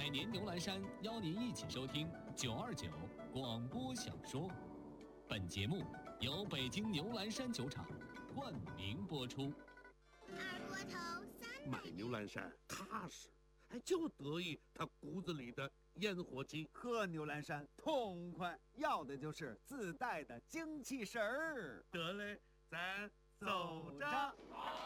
百年牛栏山邀您一起收听929广播小说。本节目由北京牛栏山酒厂冠名播出。 二锅头300 买牛栏山踏实，就得意他骨子里的烟火气。 喝牛栏山痛快，要的就是自带的精气神儿。 得嘞，咱走着。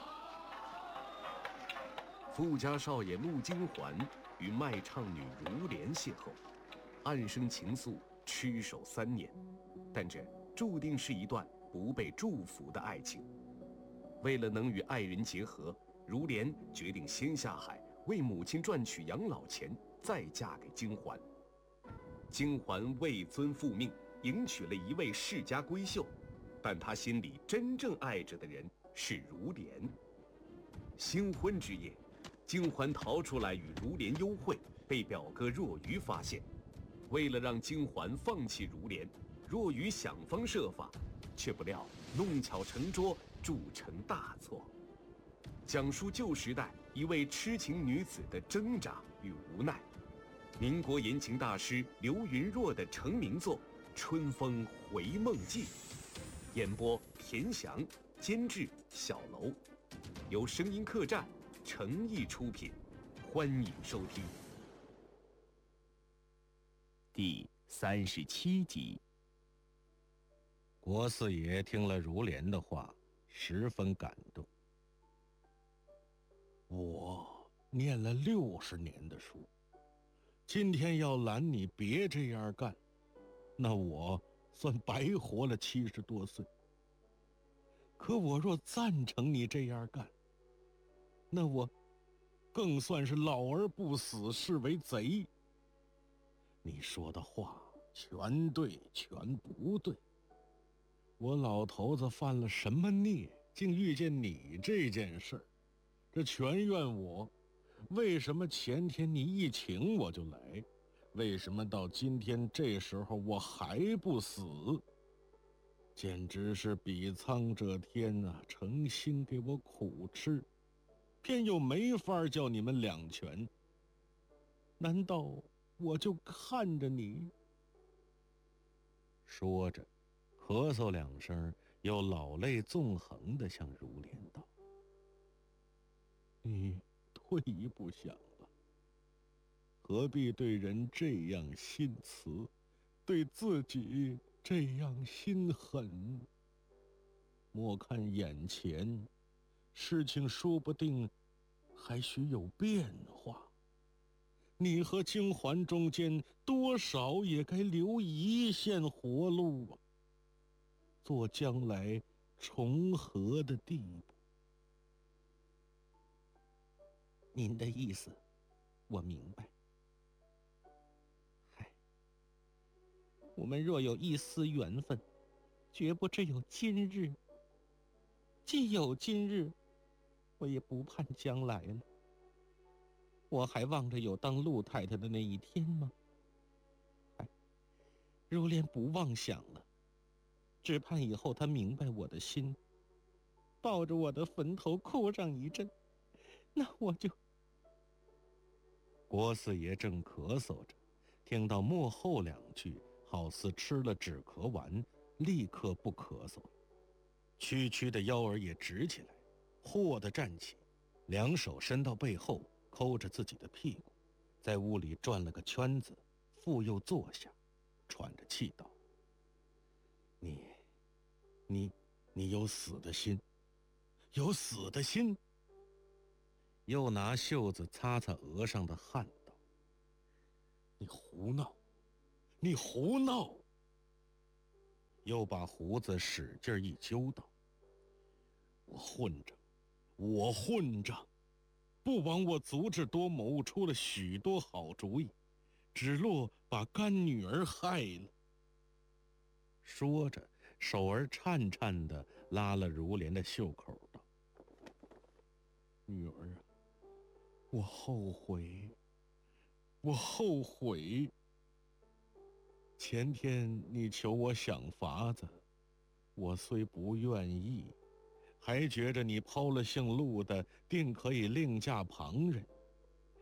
富家少爷穆金环与卖唱女如莲邂逅，暗生情愫，痴守3年，但这注定是一段不被祝福的爱情。为了能与爱人结合，如莲决定先下海为母亲赚取养老钱，再嫁给金环。金环为尊复命，迎娶了一位世家闺秀，但她心里真正爱着的人是如莲。新婚之夜，金环逃出来与如莲幽会，被表哥若愚发现。为了让金环放弃如莲，若愚想方设法，却不料弄巧成拙，铸成大错。讲述旧时代一位痴情女子的挣扎与无奈。民国言情大师刘云若的成名作《春风回梦记》，演播田翔，监制小楼，由声音客栈诚意出品，欢迎收听。 第37集。国四爷听了如莲的话，十分感动。我念了60年的书，今天要拦你别这样干，那我算白活了70多岁。可我若赞成你这样干，那我更算是老而不死，是为贼。你说的话全对全不对，我老头子犯了什么孽，竟遇见你这件事儿？这全怨我。为什么前天你一请我就来？为什么到今天这时候我还不死？简直是比苍者天啊，诚心给我苦吃，偏又没法叫你们两全。难道我就看着你？说着咳嗽2声，又老泪纵横地向如莲道：你退一步想了，何必对人这样心慈，对自己这样心狠？莫看眼前，事情说不定还许有变化。你和金环中间多少也该留一线活路啊，做将来重合的地步。您的意思我明白。嗨，我们若有一丝缘分，绝不只有今日。既有今日，我也不盼将来了。我还望着有当陆太太的那一天吗？唉，如莲不妄想了，只盼以后她明白我的心，抱着我的坟头哭上一阵，那我就……郭四爷正咳嗽着，听到末后2句，好似吃了止咳丸，立刻不咳嗽了，区区的腰儿也直起来，豁地站起，2手伸到背后，抠着自己的屁股，在屋里转了个圈子，复又坐下，喘着气道：你有死的心，有死的心。又拿袖子擦擦额上的汗道：你胡闹，你胡闹。又把胡子使劲一揪道：我混账，不枉我足智多谋，出了许多好主意，只落把干女儿害了。说着，手儿颤颤地拉了如莲的袖口道：女儿啊，我后悔。前天你求我想法子，我虽不愿意，还觉着你抛了姓陆的，定可以另嫁旁人。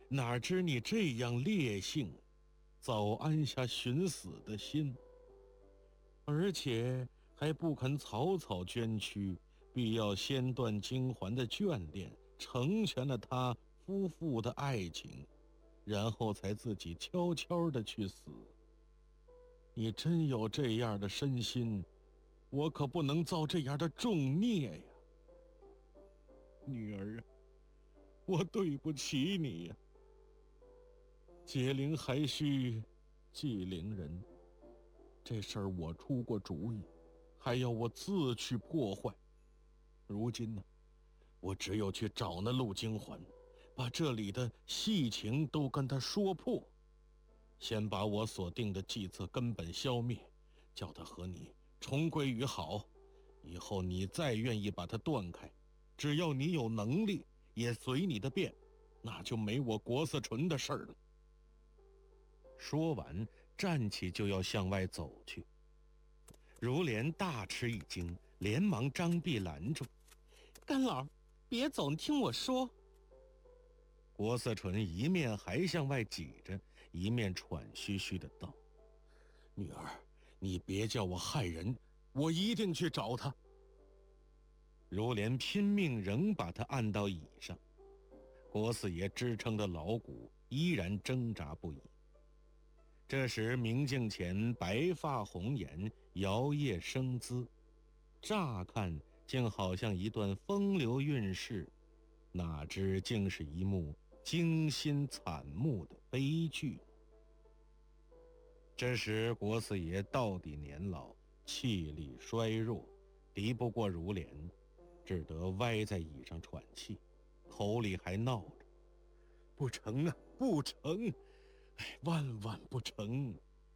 哪知你这样烈性，早安下寻死的心，而且还不肯草草捐躯，必要先断金环的眷恋，成全了他夫妇的爱情，然后才自己悄悄地去死。你真有这样的身心，我可不能造这样的重孽呀。女儿啊，我对不起你呀。解铃还须系铃人，这事儿我出过主意，还要我自去破坏。如今呢，我只有去找那陆金环，把这里的细情都跟他说破，先把我所定的计策根本消灭，叫他和你重归于好。以后你再愿意把它断开，只要你有能力，也随你的便，那就没我国色纯的事儿了。说完，站起就要向外走去。如莲大吃一惊，连忙张臂拦住：“干老，别走，你听我说。”国色纯一面还向外挤着，一面喘吁吁的道：“女儿，你别叫我害人，我一定去找他。”如莲拼命仍把他按到椅上，国四爷支撑的牢骨依然挣扎不已。这时明镜前白发红颜，摇曳生姿，乍看竟好像一段风流韵事，哪知竟是一幕惊心惨目的悲剧。这时国四爷到底年老，气力衰弱，敌不过如莲，只得歪在椅上喘气，口里还闹着：“不成啊，不成！万万不成！”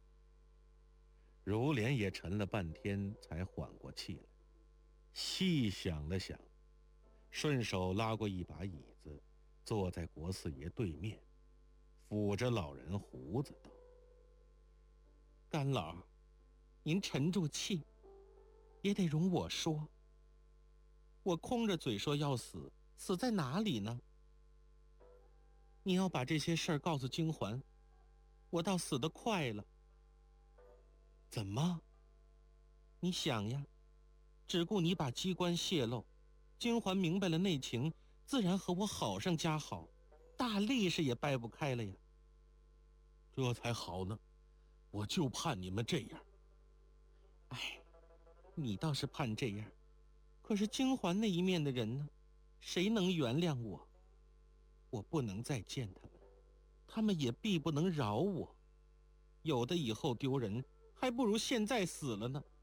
如莲也沉了半天，才缓过气来，细想了想，顺手拉过一把椅子，坐在国四爷对面，抚着老人胡子道：“干老，您沉住气，也得容我说。我空着嘴说要死，死在哪里呢？你要把这些事儿告诉金环，我倒死得快了。怎么？你想呀，只顾你把机关泄露，金环明白了内情，自然和我好上加好，大力士也掰不开了呀。这才好呢，我就盼你们这样。哎，你倒是盼这样，可是金环那一面的人呢，谁能原谅我？我不能再见他们，他们也必不能饶我。有的以后丢人，还不如现在死了呢。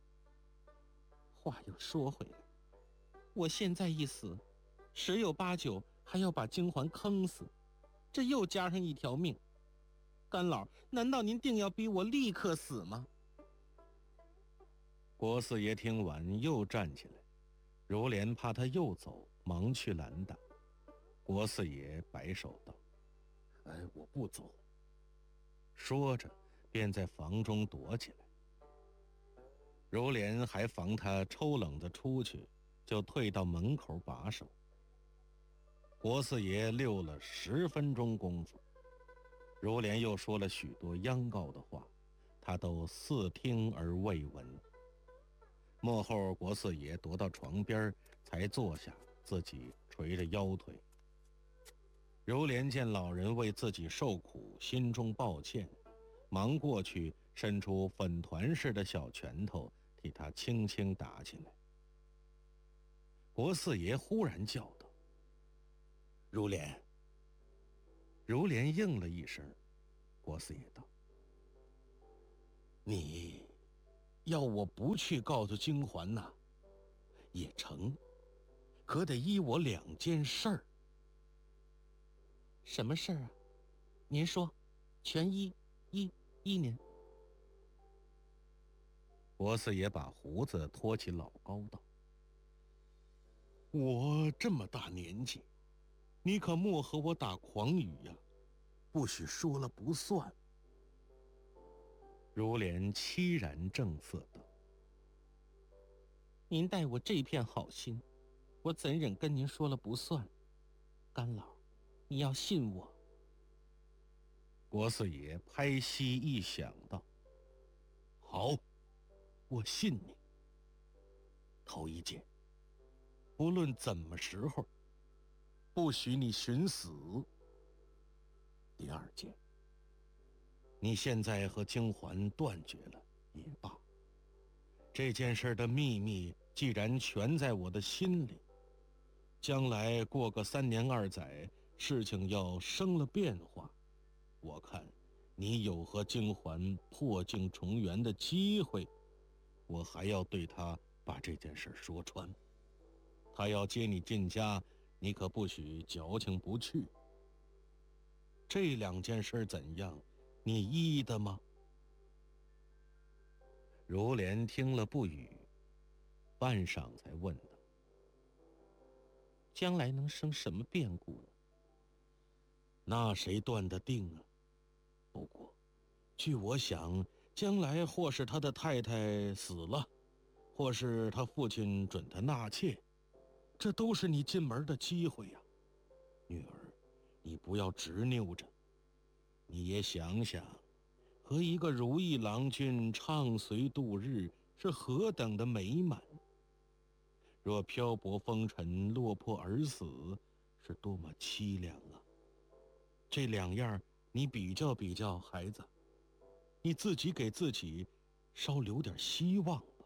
话又说回来，我现在一死，十有八九还要把金环坑死，这又加上一条命。干老，难道您定要逼我立刻死吗？国四爷听完又站起来，如莲怕他又走，忙去拦打。国四爷摆手道：“我不走。”说着便在房中躲起来。如莲还防他抽冷子出去，就退到门口把守。国四爷溜了10分钟功夫，如莲又说了许多央告的话，他都似听而未闻。幕后国四爷踱到床边才坐下，自己垂着腰腿。如莲见老人为自己受苦，心中抱歉，忙过去伸出粉团似的小拳头，替他轻轻打起来。国四爷忽然叫道：“如莲！”如莲应了一声。国四爷道：“你要我不去告诉金环呐，也成，可得依我2件事儿。”“什么事儿啊？您说，全依您。”国四爷把胡子托起老高道：“我这么大年纪，你可莫和我打诳语呀，不许说了不算。”如莲凄然正色道：“您待我这片好心，我怎忍跟您说了不算？干老，你要信我， 国四爷拍膝一响道：“好，我信你。头一件，不论怎么时候，不许你寻死。第二件，你现在和京环断绝了也罢，这件事的秘密既然全在我的心里，将来过个3年2载，事情要生了变化，我看你有和京环破镜重圆的机会，我还要对他把这件事说穿。他要接你进家，你可不许矫情不去。这2件事怎样，你依的吗？”如莲听了不语，半晌才问道：“将来能生什么变故呢？”“那谁断得定啊？不过，据我想，将来或是他的太太死了，或是他父亲准他纳妾，这都是你进门的机会呀。女儿，你不要执拗着，你也想想，和一个如意郎君畅随度日是何等的美满。若漂泊风尘，落魄而死，是多么凄凉啊！这2样你比较比较，孩子，你自己给自己稍留点希望吧。”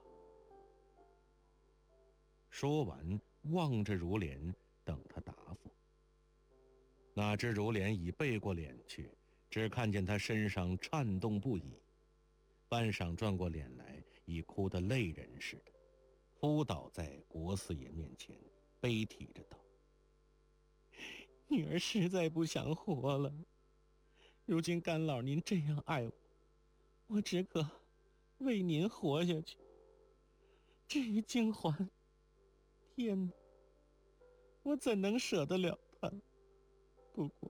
说完，望着如莲，等他答复。哪知如莲已背过脸去，只看见他身上颤动不已，半晌转过脸来，已哭得泪人似的，扑倒在国四爷面前，悲啼着道：“女儿实在不想活了，如今干老您这样爱我，我只可为您活下去。至于京环，天哪，我怎能舍得了他？不过，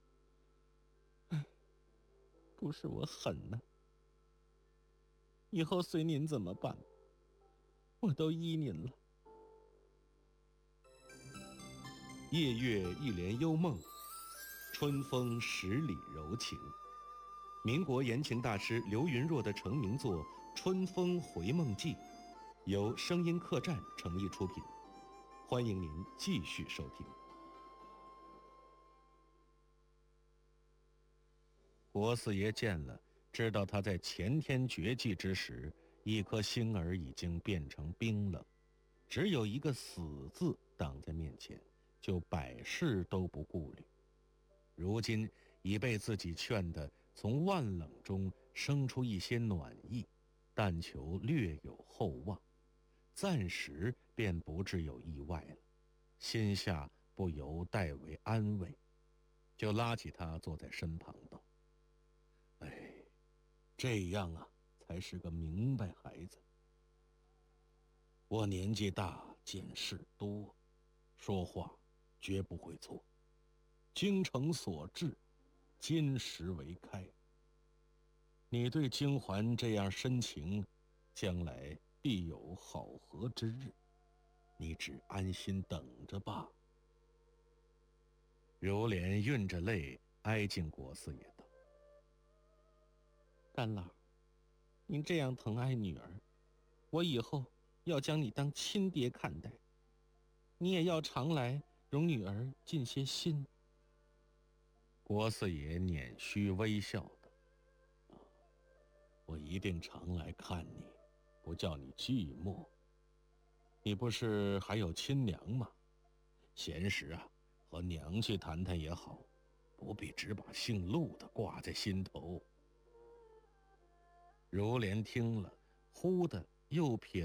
不是我狠呐，以后随您怎么办，我都依您了。”夜月一帘幽梦，春风10里柔情。民国言情大师刘云若的成名作《春风回梦记》，由声音客栈诚意出品，欢迎您继续收听。国四爷见了，知道他在前天绝迹之时，一颗心儿已经变成冰冷，只有一个死字挡在面前，就百事都不顾虑。如今已被自己劝得从万冷中生出一些暖意，但求略有厚望，暂时便不致有意外了，心下不由代为安慰，就拉起他坐在身旁道：“哎，这样啊，才是个明白孩子。我年纪大，见识多，说话绝不会错。精诚所至，金石为开。你对京环这样深情，将来必有好合之日，你只安心等着吧。”如莲晕着泪挨近国四爷道：“干老，您这样疼爱女儿，我以后要将你当亲爹看待，你也要常来容女儿尽些心。”国四爷捻须微笑道：“我一定常来看你，不叫你寂寞。你不是还有亲娘吗？闲时啊，和娘去谈谈也好，不必只把姓陆的挂在心头。”如莲听了，忽的又瞥